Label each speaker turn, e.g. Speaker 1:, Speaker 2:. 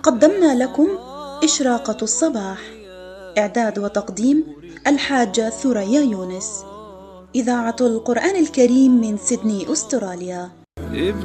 Speaker 1: قدمنا لكم إشراقة الصباح. إعداد وتقديم الحاجة ثريا يونس. إذاعة القرآن الكريم من سيدني أستراليا.